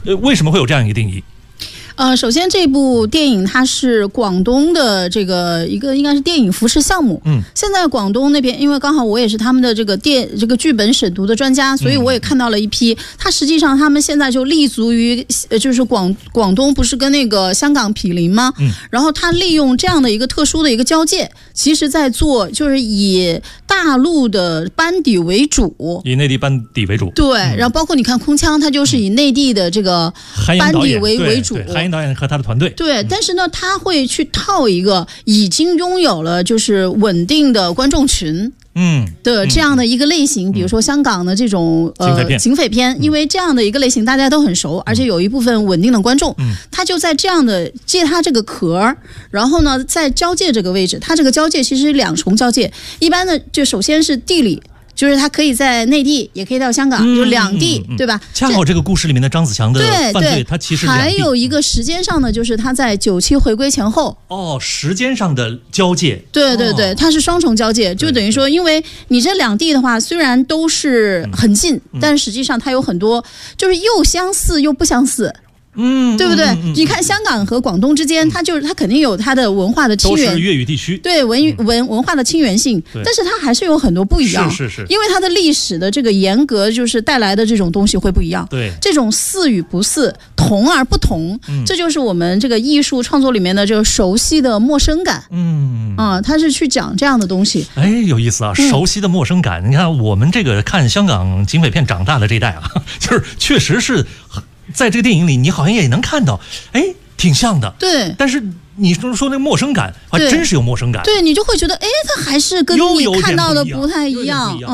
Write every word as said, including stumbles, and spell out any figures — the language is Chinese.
呃，为什么会有这样一个定义？ 呃，首先这部电影它是广东的这个一个应该是电影扶持项目。 嗯， 现在广东那边，因为刚好我也是他们的这个电这个剧本审读的专家，所以我也看到了一批。它实际上他们现在就立足于，呃，就是广广东不是跟那个香港毗邻吗？ 嗯， 然后他利用这样的一个特殊的一个交界，其实在做就是以大陆的班底为主， 以内地班底为主。 对，嗯、然后包括你看空腔，它就是以内地的这个班底为为主。 韩延导演和他的团队。 对，但是呢，他会去套一个已经拥有了就是稳定的观众群。 嗯的这样的一个类型，嗯、比如说香港的这种呃警匪片， 警匪片，因为这样的一个类型大家都很熟，嗯、而且有一部分稳定的观众，嗯，他就在这样的借他这个壳，然后呢，在交界这个位置，它这个交界其实是两重交界，一般的就首先是地理。就是它可以在内地，也可以到香港，嗯、就两地，嗯嗯、对吧？ 恰好这个故事里面的张子强的犯罪，它其实还有一个时间上的，就是他在九七回归前后。 哦，时间上的交界。 对对对，哦、它是双重交界，就等于说，因为你这两地的话，虽然都是很近，嗯、但实际上它有很多，就是又相似又不相似。 嗯， 对不对？ 嗯嗯嗯、 你看香港和广东之间，它就是它肯定有它的文化的亲缘， 都是粤语地区， 对文文文化的亲缘性，但是它还是有很多不一样， 是是是， 因为它的历史的这个严格，就是带来的这种东西会不一样。 对， 这种似与不似，同而不同，嗯、这就是我们这个艺术创作里面的这个熟悉的陌生感。 嗯啊，它是去讲这样的东西。 哎，有意思啊，熟悉的陌生感。嗯、你看我们这个看香港警匪片长大的这一代啊，就是确实是。在这个电影里，你好像也能看到，哎，挺像的。 对， 但是你说说那个陌生感，还真是有陌生感。 对，你就会觉得，哎，它还是跟你看到的不太一样。